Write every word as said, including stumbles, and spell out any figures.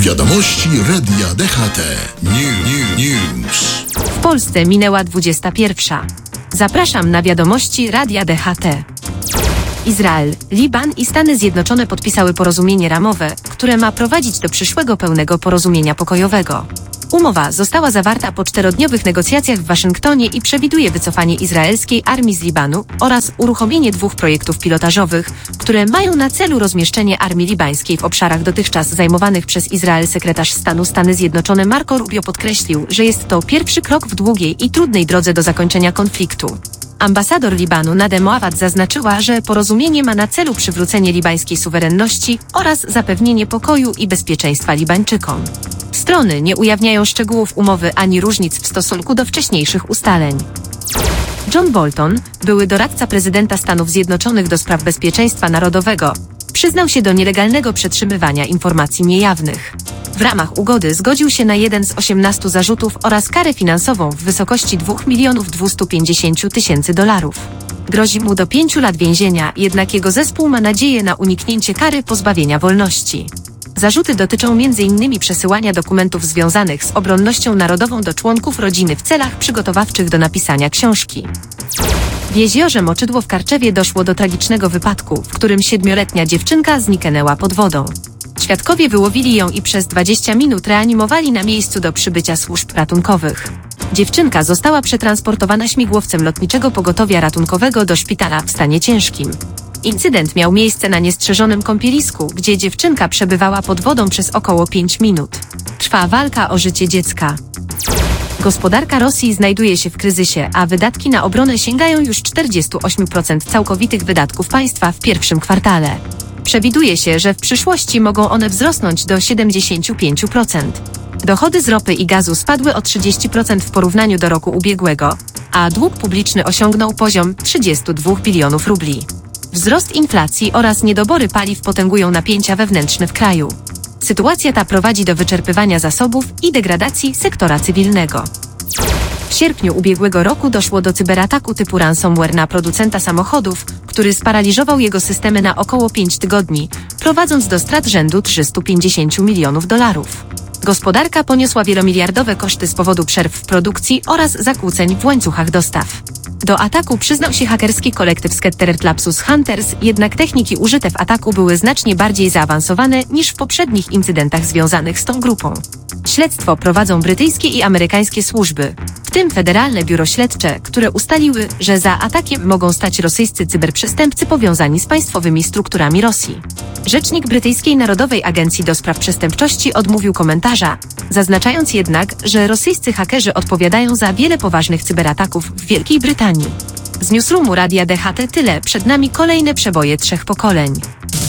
Wiadomości Radia D H T. New, new, news. W Polsce minęła dwudziesta pierwsza. Zapraszam na wiadomości Radia D H T. Izrael, Liban i Stany Zjednoczone podpisały porozumienie ramowe, które ma prowadzić do przyszłego pełnego porozumienia pokojowego. Umowa została zawarta po czterodniowych negocjacjach w Waszyngtonie i przewiduje wycofanie izraelskiej armii z Libanu oraz uruchomienie dwóch projektów pilotażowych, które mają na celu rozmieszczenie armii libańskiej w obszarach dotychczas zajmowanych przez Izrael. Sekretarz stanu Stany Zjednoczone Marco Rubio podkreślił, że jest to pierwszy krok w długiej i trudnej drodze do zakończenia konfliktu. Ambasador Libanu Nade Moawad zaznaczyła, że porozumienie ma na celu przywrócenie libańskiej suwerenności oraz zapewnienie pokoju i bezpieczeństwa Libańczykom. Strony nie ujawniają szczegółów umowy ani różnic w stosunku do wcześniejszych ustaleń. John Bolton, były doradca prezydenta Stanów Zjednoczonych do spraw bezpieczeństwa narodowego, przyznał się do nielegalnego przetrzymywania informacji niejawnych. W ramach ugody zgodził się na jeden z osiemnastu zarzutów oraz karę finansową w wysokości dwa miliony dwieście pięćdziesiąt tysięcy dolarów. Grozi mu do pięciu lat więzienia, jednak jego zespół ma nadzieję na uniknięcie kary pozbawienia wolności. Zarzuty dotyczą między innymi przesyłania dokumentów związanych z obronnością narodową do członków rodziny w celach przygotowawczych do napisania książki. W jeziorze Moczydło w Karczewie doszło do tragicznego wypadku, w którym siedmioletnia dziewczynka zniknęła pod wodą. Świadkowie wyłowili ją i przez dwadzieścia minut reanimowali na miejscu do przybycia służb ratunkowych. Dziewczynka została przetransportowana śmigłowcem Lotniczego Pogotowia Ratunkowego do szpitala w stanie ciężkim. Incydent miał miejsce na niestrzeżonym kąpielisku, gdzie dziewczynka przebywała pod wodą przez około pięć minut. Trwa walka o życie dziecka. Gospodarka Rosji znajduje się w kryzysie, a wydatki na obronę sięgają już czterdzieści osiem procent całkowitych wydatków państwa w pierwszym kwartale. Przewiduje się, że w przyszłości mogą one wzrosnąć do siedemdziesiąt pięć procent. Dochody z ropy i gazu spadły o trzydzieści procent w porównaniu do roku ubiegłego, a dług publiczny osiągnął poziom trzydzieści dwa bilionów rubli. Wzrost inflacji oraz niedobory paliw potęgują napięcia wewnętrzne w kraju. Sytuacja ta prowadzi do wyczerpywania zasobów i degradacji sektora cywilnego. W sierpniu ubiegłego roku doszło do cyberataku typu ransomware na producenta samochodów, który sparaliżował jego systemy na około pięć tygodni, prowadząc do strat rzędu trzystu pięćdziesięciu milionów dolarów. Gospodarka poniosła wielomiliardowe koszty z powodu przerw w produkcji oraz zakłóceń w łańcuchach dostaw. Do ataku przyznał się hakerski kolektyw Scattered Lapsus Hunters, jednak techniki użyte w ataku były znacznie bardziej zaawansowane niż w poprzednich incydentach związanych z tą grupą. Śledztwo prowadzą brytyjskie i amerykańskie służby, w tym Federalne Biuro Śledcze, które ustaliły, że za atakiem mogą stać rosyjscy cyberprzestępcy powiązani z państwowymi strukturami Rosji. Rzecznik brytyjskiej Narodowej Agencji do Spraw Przestępczości odmówił komentarza, zaznaczając jednak, że rosyjscy hakerzy odpowiadają za wiele poważnych cyberataków w Wielkiej Brytanii. Z newsroomu Radia D H T tyle, przed nami kolejne przeboje trzech pokoleń.